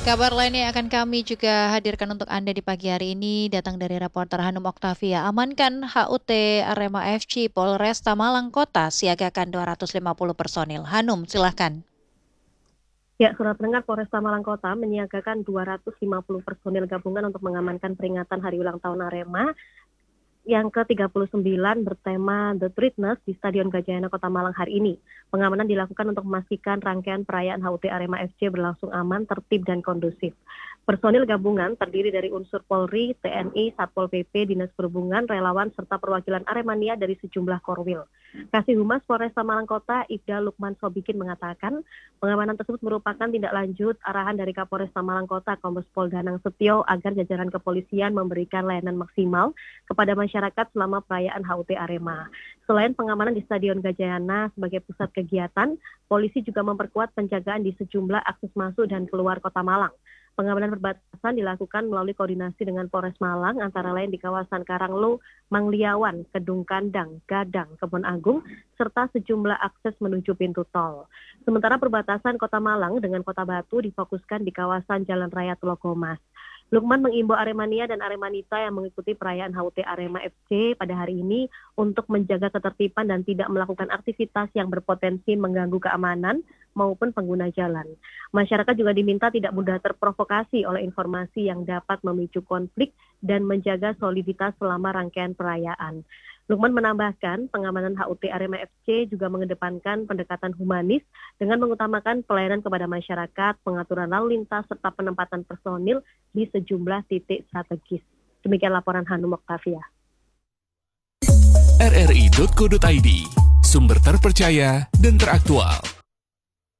Kabar lainnya akan kami juga hadirkan untuk Anda di pagi hari ini datang dari reporter Hanum Oktavia. Amankan HUT Arema FC Polresta Malang Kota siagakan 250 personil. Hanum, silahkan. Ya, Surat Pendengar Polresta Malang Kota menyiagakan 250 personil gabungan untuk mengamankan peringatan Hari Ulang Tahun Arema yang ke-39 bertema The Treatness di Stadion Gajayana Kota Malang hari ini. Pengamanan dilakukan untuk memastikan rangkaian perayaan HUT Arema FC berlangsung aman, tertib, dan kondusif. Personil gabungan terdiri dari unsur Polri, TNI, Satpol PP, Dinas Perhubungan, relawan, serta perwakilan Aremania dari sejumlah korwil. Kasih Humas Polresta Malang Kota, Ibda Lukman Sobikin mengatakan, pengamanan tersebut merupakan tindak lanjut arahan dari Kapolresta Malang Kota, Kombes Pol Danang Setio, agar jajaran kepolisian memberikan layanan maksimal kepada masyarakat selama perayaan HUT Arema. Selain pengamanan di Stadion Gajayana sebagai pusat kegiatan, polisi juga memperkuat penjagaan di sejumlah akses masuk dan keluar Kota Malang. Pengamanan perbatasan dilakukan melalui koordinasi dengan Polres Malang, antara lain di kawasan Karanglo, Mangliawan, Kedung Kandang, Gadang, Kebon Agung, serta sejumlah akses menuju pintu tol. Sementara perbatasan Kota Malang dengan Kota Batu difokuskan di kawasan Jalan Raya Tulokomas. Lukman mengimbau Aremania dan Aremanita yang mengikuti perayaan HUT Arema FC pada hari ini untuk menjaga ketertiban dan tidak melakukan aktivitas yang berpotensi mengganggu keamanan maupun pengguna jalan. Masyarakat juga diminta tidak mudah terprovokasi oleh informasi yang dapat memicu konflik dan menjaga soliditas selama rangkaian perayaan. Lukman menambahkan, pengamanan HUT Arema FC juga mengedepankan pendekatan humanis dengan mengutamakan pelayanan kepada masyarakat, pengaturan lalu lintas, serta penempatan personil di sejumlah titik strategis. Demikian laporan Hanum Oktavia. rri.co.id, sumber terpercaya dan teraktual.